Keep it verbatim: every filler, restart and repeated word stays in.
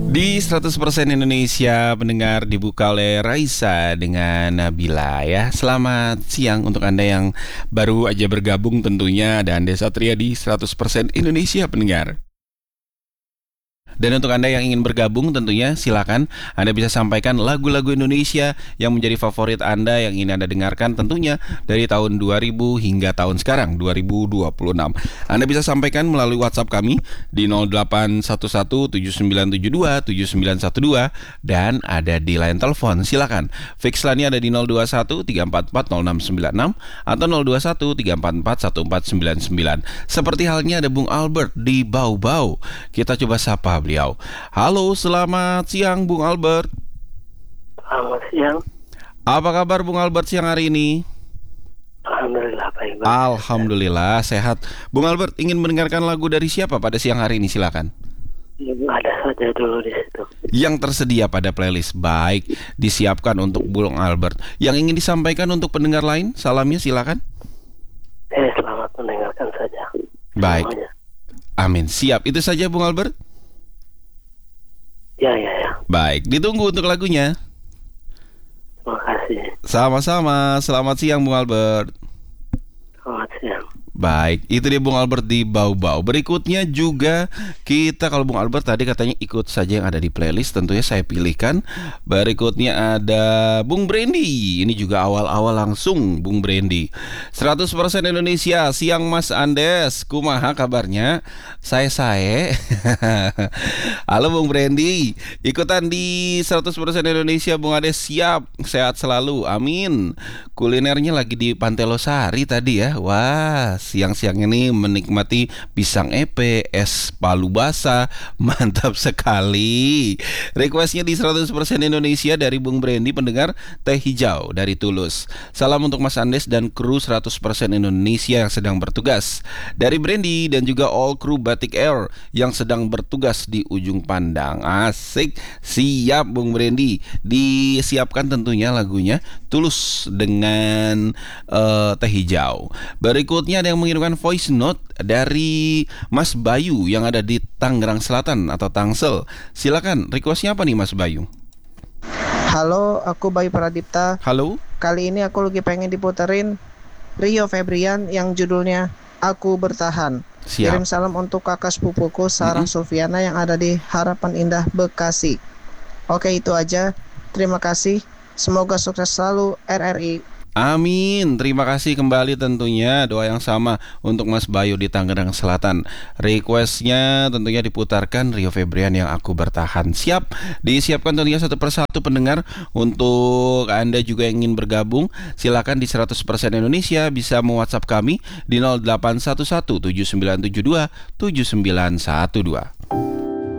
Di seratus persen Indonesia pendengar dibuka oleh Raisa dengan Nabila ya. Selamat siang untuk Anda yang baru aja bergabung tentunya, ada Ande Satria di seratus persen Indonesia pendengar. Dan untuk Anda yang ingin bergabung tentunya silakan Anda bisa sampaikan lagu-lagu Indonesia yang menjadi favorit Anda yang ingin Anda dengarkan tentunya dari tahun dua ribu hingga tahun sekarang dua ribu dua puluh enam. Anda bisa sampaikan melalui WhatsApp kami di nol delapan satu satu tujuh sembilan tujuh dua tujuh sembilan satu dua dan ada di line telepon. Silakan. Fix line-nya ada di nol dua satu tiga empat empat nol enam sembilan enam atau nol dua satu tiga empat empat satu empat sembilan sembilan. Seperti halnya ada Bung Albert di Bau-Bau. Kita coba sapa beliau. Halo, selamat siang Bung Albert. Selamat siang. Apa kabar Bung Albert siang hari ini? Alhamdulillah baik. Alhamdulillah sehat. Bung Albert ingin mendengarkan lagu dari siapa pada siang hari ini? Silakan. Ada saja dulu di situ. Yang tersedia pada playlist. Baik, disiapkan untuk Bung Albert. Yang ingin disampaikan untuk pendengar lain, salamnya silakan. Eh, selamat mendengarkan saja. Baik. Semuanya. Amin. Siap. Itu saja Bung Albert. Ya, ya, ya. Baik, ditunggu untuk lagunya. Terima kasih. Sama-sama. Selamat siang Bung Albert. Selamat siang. Baik, itu dia Bung Albert di Bau-Bau. Berikutnya juga kita, kalau Bung Albert tadi katanya ikut saja yang ada di playlist, tentunya saya pilihkan. Berikutnya ada Bung Brandy. Ini juga awal-awal langsung Bung Brandy. seratus persen Indonesia, siang Mas Andes. Kumaha kabarnya? Saya-saya. Halo Bung Brandy. Ikutan di seratus persen Indonesia Bung Andes, siap. Sehat selalu, amin. Kulinernya lagi di Pantai Losari tadi ya. Wah, siang-siang ini menikmati pisang epe, es palu basah, mantap sekali. Requestnya di seratus persen Indonesia dari Bung Brandy, pendengar teh hijau dari Tulus. Salam untuk Mas Andes dan kru seratus persen Indonesia yang sedang bertugas. Dari Brandy dan juga all kru Batik Air yang sedang bertugas di ujung pandang. Asik, siap Bung Brandy. Disiapkan tentunya lagunya Tulus dengan uh, teh hijau. Berikutnya ada yang mengirimkan voice note dari Mas Bayu yang ada di Tangerang Selatan atau Tangsel. Silakan, requestnya apa nih Mas Bayu? Halo, aku Bayu Pradipta. Halo. Kali ini aku lagi pengen diputerin Rio Febrian yang judulnya Aku Bertahan. Siap. Kirim salam untuk kakak sepupuku Sarah Mm-hmm. Sofiana yang ada di Harapan Indah Bekasi. Oke, itu aja. Terima kasih. Semoga sukses selalu R R I. Amin, terima kasih kembali tentunya. Doa yang sama untuk Mas Bayu di Tangerang Selatan. Requestnya tentunya diputarkan Rio Febrian yang Aku Bertahan. Siap, disiapkan tentunya satu persatu pendengar. Untuk Anda juga yang ingin bergabung, silakan di seratus persen Indonesia bisa me-WhatsApp kami di nol delapan satu satu tujuh sembilan tujuh dua tujuh sembilan satu dua.